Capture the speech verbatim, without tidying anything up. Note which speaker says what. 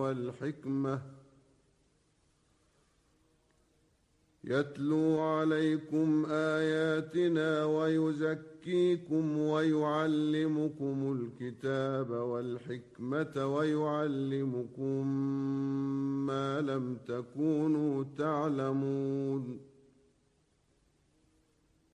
Speaker 1: والحكمة يتلو عليكم آياتنا ويزكيكم ويعلمكم الكتاب والحكمة ويعلمكم ما لم تكونوا تعلمون